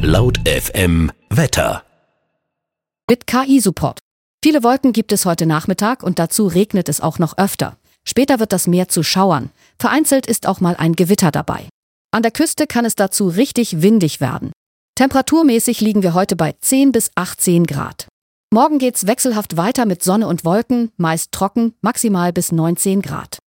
Laut FM Wetter. Mit KI-Support. Viele Wolken gibt es heute Nachmittag und dazu regnet es auch noch öfter. Später wird das Meer zu Schauern. Vereinzelt ist auch mal ein Gewitter dabei. An der Küste kann es dazu richtig windig werden. Temperaturmäßig liegen wir heute bei 10 bis 18 Grad. Morgen geht's wechselhaft weiter mit Sonne und Wolken, meist trocken, maximal bis 19 Grad.